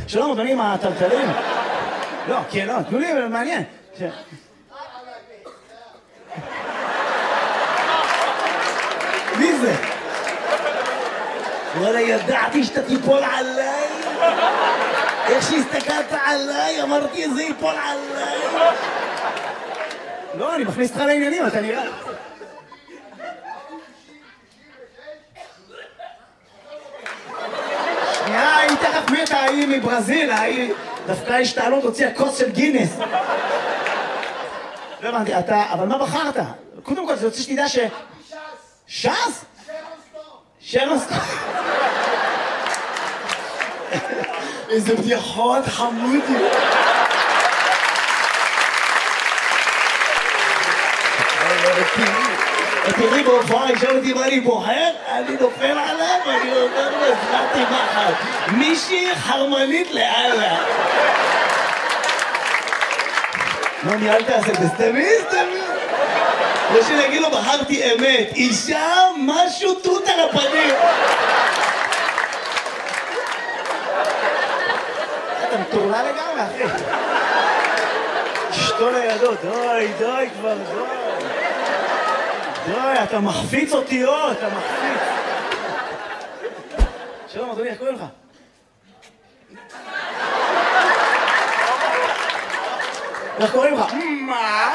שלום אדוני עם הטלטלים. לא, כן, לא, תנו לי, מעניין. מי זה? וואלה, ידעתי שאתה תיפול עליי. איך שהסתכלת עליי, אמרתי, זה ייפול עליי. לא, אני מכניס אותך לעניינים, אתה נראה. שנייה, היא תכף מתה, היא מברזיל, היא דווקא השתעלות הוציאה כוס של גינס. לא הבנתי, אתה, אבל מה בחרת? קודם כל, זה רוצה שתדע ש... ש"ס? שרון סטון. איזה בדיחות חמודי. תראי בהופעה, ישאל אותי מה אני בוחר, אני נופל עליו ואני אומר לו, הזלעתי מחר. מישהי חרמנית לאללה. לא ניהלת על זה, סתמי. לא שנגיד לו, בחרתי אמת. אישה, משהו תות על הפנים. אתה מטורלל לגמרי, אחי. אשתו לידו, די כבר, די, אתה מחפיץ אותיות, אתה מחפיץ. שלום, אדוני, איך קוראים לך? איך קוראים לך? מה?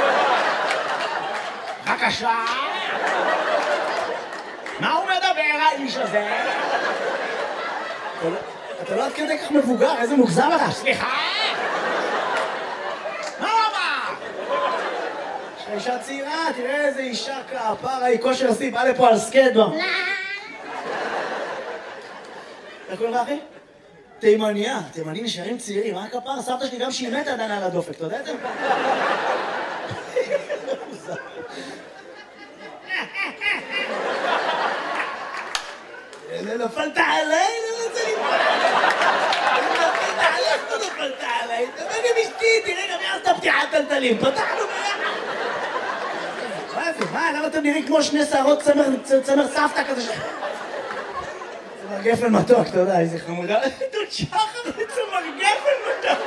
בבקשה? מה הוא מדבר, האיש הזה? אתה לא עד כדי כך מבוגר, איזה מוגזם לך? סליחה? מה הוא אמר? יש לך אישה צעירה, תראה איזה אישה כפרה, היא כושר עשי, בא לפה על סקייטבורד. איך קוראים לך, אחי? תימניה, תימנים נשארים צעירים, מה הכפרה? סבתא שלי גם שהיא מתה עדיין על הדופק, אתה יודע את זה? נפלת עליי, לא רוצה ליפול עליי. נפלת עליי. דבר עם אשתי, תראה גם יעשת פתיחת טלטלים. פתחנו ביחד. מה זה? מה? למה אתם נראים כמו שני שערות צמר סבתא כזה ש... צמר גפן מתוק, אתה יודע, איזה חמודה. דוד שחר וצמר גפן מתוק.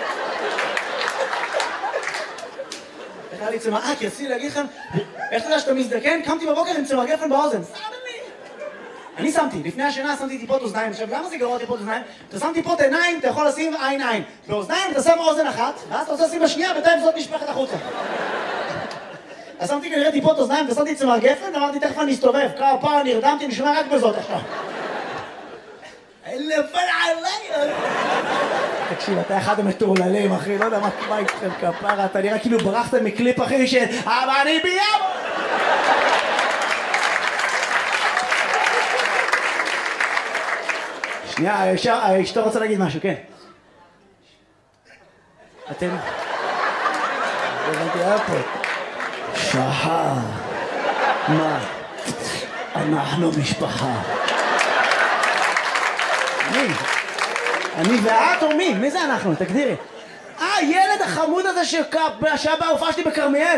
איך היה לי צמר... כי רציתי להגיד לכם, איך אתה יודע שאתה מזדקן? קמתי בבוקר עם צמר גפן באוזן. אני שמתי, לפני השינה שמתי טיפות אוזניים. עכשיו, למה זה גרוע טיפות אוזניים? אתה שם טיפות עיניים, אתה יכול לשים עין. באוזניים אתה שם אוזן אחת, ואז אתה רוצה לשים בשנייה, בינתיים זאת נשפכת החוצה. אז שמתי כנראה טיפות אוזניים, ושמתי צמר גפן, אמרתי, תכף אני אסתובב. כפרה, נרדמתי, אני שומע רק בזאת עכשיו. נפל עליי! תקשיב, אתה אחד המטורללים, אחי, לא יודע מה איתכם כפרה, אתה נראה כאילו ברחתם מקליפ, אחי, של אבל אני ביום! שנייה, אשתו רוצה להגיד משהו, כן. אתם... הבנתי, היה פה. שחר. מה? אנחנו משפחה. מי? אני ואת או מי? מי זה אנחנו? תגדירי. ילד החמוד הזה שהיה בהופעה שלי בכרמיאל.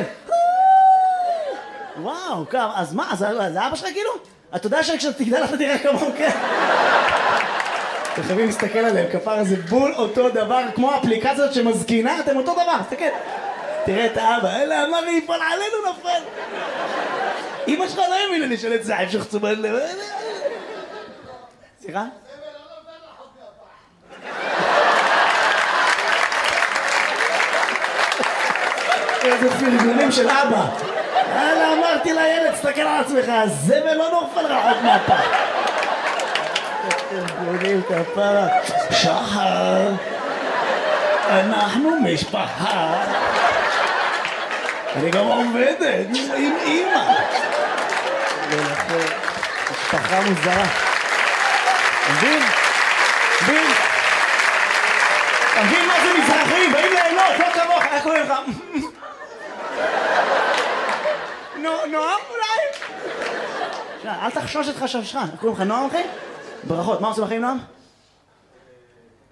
וואו, אז מה? זה אבא שלך כאילו? אתה יודע שכשאתה תגדל אתה תראה כמוהו, כן? אתם חייבים להסתכל עליהם, כפרה זה בול אותו דבר, כמו האפליקציות שמזקינה, אתם אותו דבר, תסתכל. תראה את האבא, אלה אמר לי, יפול עלינו נפל. אמא שלך לא האמינה לי של את זעב שחצומן לב. סליחה? איזה פרגונים של אבא. אלה אמרתי לילד, תסתכל על עצמך, הזבל לא נופל רחוק מהפה. פרגונים כפרה. שחר, אנחנו משפחה. אני גם עובדת עם אמא. משפחה מוזרה. מבין? מבין מה זה מזרחים? באים ליהנות, לא כמוך, איך קוראים לך? נועם אולי? אל תחשוש את חששך. איך קוראים לך נועם אחי? ברכות, מה עושים לכם נועם?